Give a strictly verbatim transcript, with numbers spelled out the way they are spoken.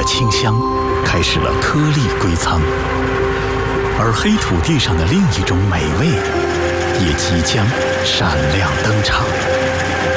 清香，开始了颗粒归仓，而黑土地上的另一种美味，也即将闪亮登场。